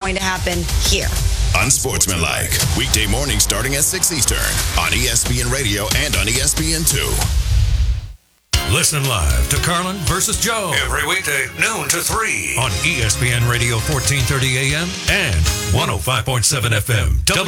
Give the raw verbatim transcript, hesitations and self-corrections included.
going to happen here. Unsportsmanlike, weekday mornings starting at six Eastern on E S P N Radio and on E S P N two. Listen live to Carlin versus Joe every weekday, noon to three on E S P N Radio fourteen thirty A M and one oh five point seven F M.